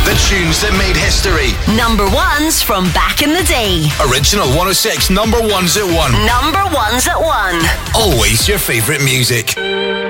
The tunes that made history. Number ones from back in the day. Original 106 number ones at 1. Number ones at 1. Always your favourite music.